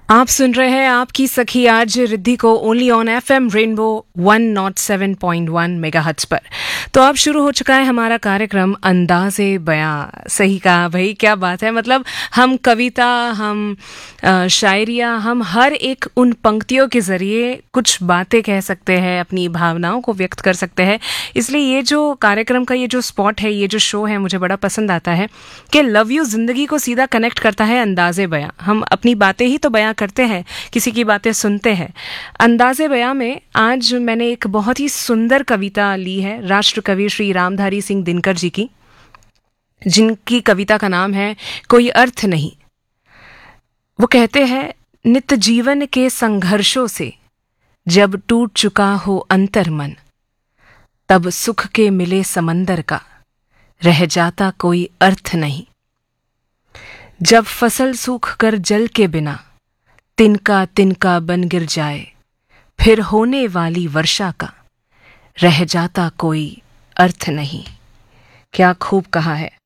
आप सुन रहे हैं आपकी सखी आज रिद्धि को only on FM rainbow 107.1 megahertz पर। तो अब शुरू हो चुका है हमारा कार्यक्रम अंदाज़े बयां। सही कहा भाई, क्या बात है। मतलब हम कविता, हम शायरिया, हम हर एक उन पंक्तियों के ज़रिए कुछ बातें कह सकते हैं, अपनी भावनाओं को व्यक्त कर सकते हैं। इसलिए ये जो कार्यक्रम का ये जो स्पॉट है, ये जो शो है, मुझे बड़ा पसंद आता है कि लव यू ज़िंदगी को सीधा कनेक्ट करता है अंदाज़े बयां। हम अपनी बातें ही तो बयां करते हैं, किसी की बातें सुनते हैं। अंदाज़े बयां में आज मैंने एक बहुत ही सुंदर कविता ली है राष्ट्र कवि श्री रामधारी सिंह दिनकर जी की, जिनकी कविता का नाम है कोई अर्थ नहीं। वो कहते हैं, नित्य जीवन के संघर्षों से जब टूट चुका हो अंतर मन, तब सुख के मिले समंदर का रह जाता कोई अर्थ नहीं। जब फसल सूख कर जल के बिना तिनका तिनका बन गिर जाए, फिर होने वाली वर्षा का रह जाता कोई अर्थ नहीं। क्या खूब कहा है।